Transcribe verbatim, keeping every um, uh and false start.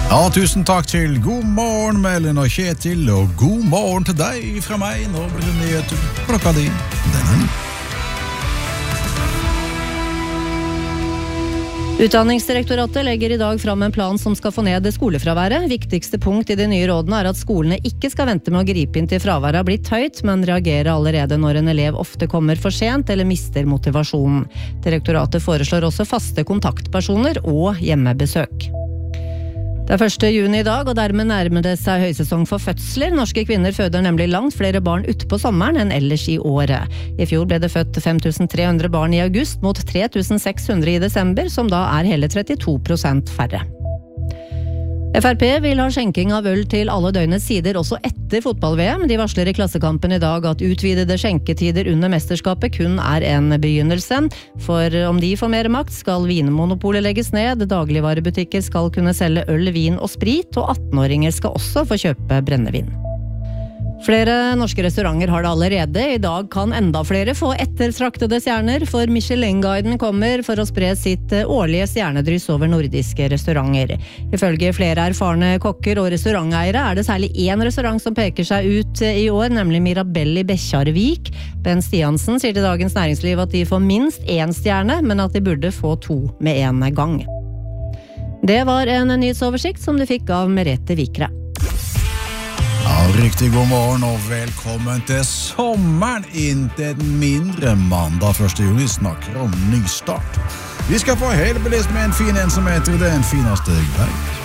Ja, tusen takk til God morgen, Melin og Kjetil, og god morgen til deg fra meg. Nå blir det nyheter klokka di denne ni. Utdanningsdirektoratet legger i dag fram en plan som skal få ned skolefraværet. Viktigste punkt i de nye rådene er at skolene ikke skal vente med å gripe inn til fraværet har blitt høyt, men reagere allerede når en elev ofte kommer for sent eller mister motivasjonen. Direktoratet foreslår også faste kontaktpersoner og hjemmebesøk. Det er første juni i dag, og dermed nærmer det seg høysesong for fødsler. Norske kvinner føder nemlig langt flere barn ute på sommeren enn ellers i året. I fjor ble det født fem tusen tre hundre barn i august mot tre tusen seks hundre i desember, som da er hele trettito prosent færre. F R P vil ha skjenking av øl til alle døgnets sider også etter fotball-V M. De varsler i Klassekampen i dag at utvidede skjenketider under mesterskapet kun er en begynnelse. For om de får mer makt, skal vinmonopolet legges ned, dagligvarebutikker skal kunne selge øl, vin og sprit, og atten-åringer skal også få kjøpe brennevin. Flere norske restauranter har det allerede. I dag kan enda flere få ettertraktede stjerner, for Michelin-guiden kommer for å spre sitt årlige stjernedryss over nordiske restauranter. Ifølge flere erfarne kokker og restauranteiere er det særlig én restaurant som peker seg ut i år, nemlig Mirabelle i Bekkjarvik. Ben Stiansen sier til Dagens Næringsliv at de får minst én stjerne, men at de burde få to med en gang. Det var en nyhetsoversikt som du fikk av Merete Vikre. Ja, riktig god morgen og velkommen til sommeren. Intet mindre mandag første juni snakker om ny start. Vi skal få hele bilist med en fin en som heter Den fineste vei.